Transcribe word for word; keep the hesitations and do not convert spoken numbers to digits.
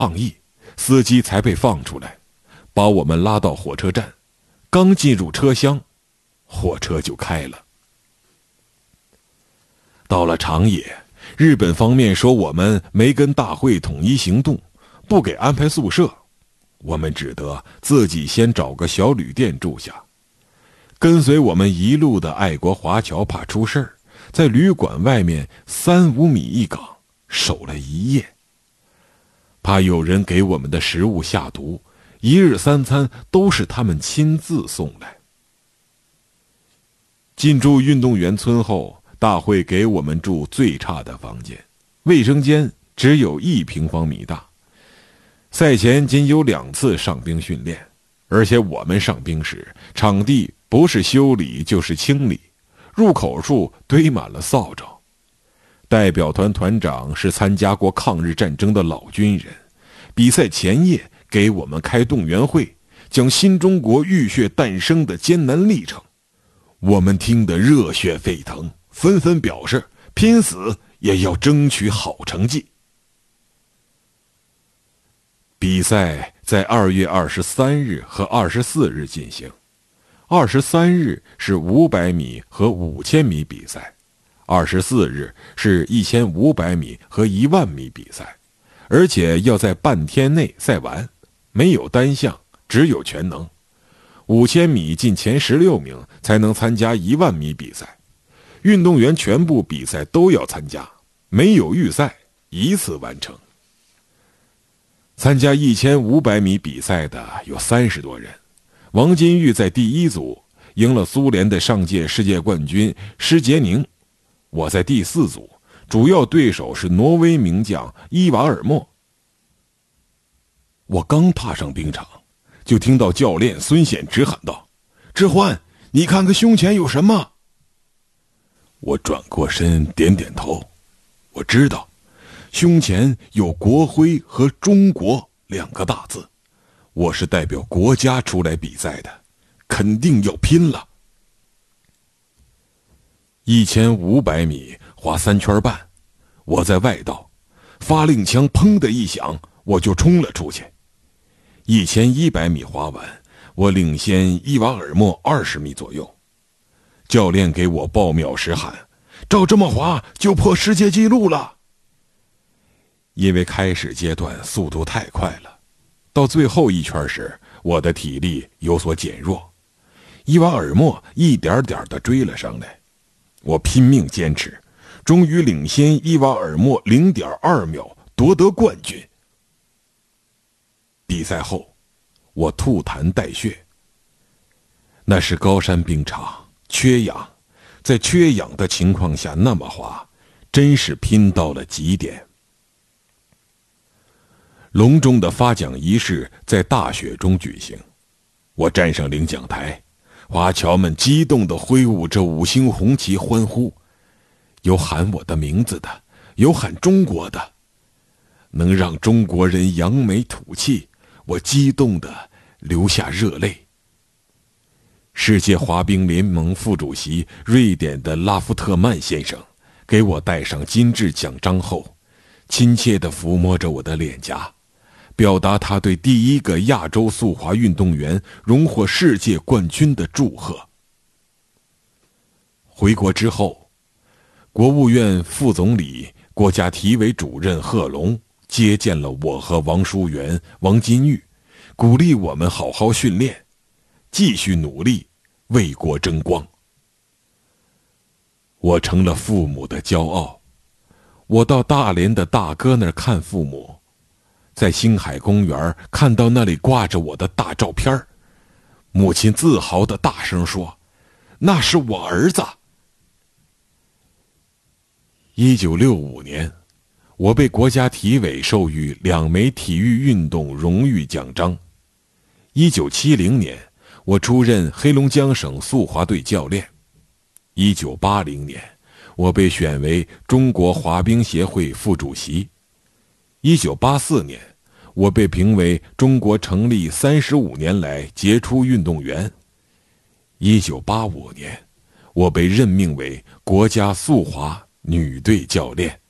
抗议，司机才被放出来，把我们拉到火车站。刚进入车厢，火车就开了。到了长野，日本方面说我们没跟大会统一行动，不给安排宿舍，我们只得自己先找个小旅店住下。跟随我们一路的爱国华侨怕出事儿，在旅馆外面三五米一岗守了一夜，怕有人给我们的食物下毒，一日三餐都是他们亲自送来。进驻运动员村后，大会给我们住最差的房间，卫生间只有一平方米大。赛前仅有两次上兵训练，而且我们上兵时，场地不是修理就是清理，入口处堆满了扫帚。代表团团长是参加过抗日战争的老军人，比赛前夜给我们开动员会，讲新中国浴血诞生的艰难历程，我们听得热血沸腾，纷纷表示拼死也要争取好成绩。比赛在二月二十三日和二十四日进行，二十三日是五百米和五千米比赛，二十四日是一千五百米和一万米比赛，而且要在半天内赛完，没有单项，只有全能。五千米进前十六名才能参加一万米比赛，运动员全部比赛都要参加，没有预赛，一次完成。参加一千五百米比赛的有三十多人，王金玉在第一组赢了苏联的上届世界冠军施杰宁，我在第四组，主要对手是挪威名将伊瓦尔默。我刚踏上冰场，就听到教练孙显直喊道：“志欢，你看看胸前有什么？”我转过身点点头，我知道胸前有国徽和中国两个大字，我是代表国家出来比赛的，肯定要拼了。一千五百米滑三圈半，我在外道，发令枪砰的一响，我就冲了出去。一千一百米滑完，我领先伊瓦尔默二十米左右。教练给我报秒时喊：“照这么滑就破世界纪录了。”因为开始阶段速度太快了，到最后一圈时，我的体力有所减弱，伊瓦尔默一点点地追了上来。我拼命坚持，终于领先伊瓦尔默 零点二秒夺得冠军。比赛后，我吐痰带血。那是高山冰场，缺氧，在缺氧的情况下那么滑，真是拼到了极点。隆重的发奖仪式在大雪中举行，我站上领奖台，华侨们激动地挥舞着五星红旗欢呼，有喊我的名字的，有喊中国的。能让中国人扬眉吐气，我激动地流下热泪。世界滑冰联盟副主席瑞典的拉夫特曼先生给我戴上金质奖章后，亲切地抚摸着我的脸颊，表达他对第一个亚洲速滑运动员荣获世界冠军的祝贺。回国之后，国务院副总理、国家体委主任贺龙接见了我和王淑媛、王金玉，鼓励我们好好训练，继续努力，为国争光。我成了父母的骄傲。我到大连的大哥那儿看父母，在星海公园看到那里挂着我的大照片，母亲自豪地大声说：“那是我儿子。”一九六五年，我被国家体委授予两枚体育运动荣誉奖章。一九七零年，我出任黑龙江省速滑队教练。一九八零年，我被选为中国滑冰协会副主席。一九八四年，我被评为中国成立三十五年来杰出运动员。一九八五年，我被任命为国家速滑女队教练。